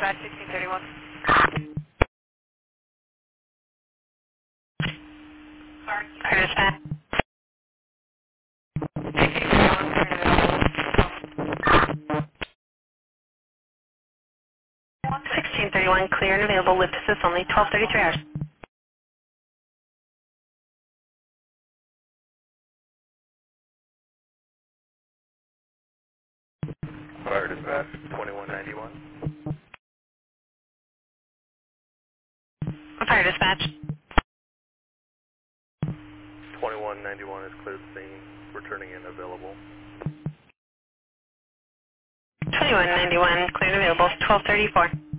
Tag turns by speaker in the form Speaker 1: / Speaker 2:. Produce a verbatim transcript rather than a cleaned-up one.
Speaker 1: dispatch sixteen thirty-one. Fire dispatch. sixteen thirty-one, clear and available, lift assist only, twelve thirty-three hours.
Speaker 2: Fire dispatch, twenty-one ninety-one.
Speaker 1: Fire dispatch.
Speaker 2: twenty-one ninety-one is cleared scene, returning in available.
Speaker 1: twenty-one ninety-one, clear and available, twelve thirty-four.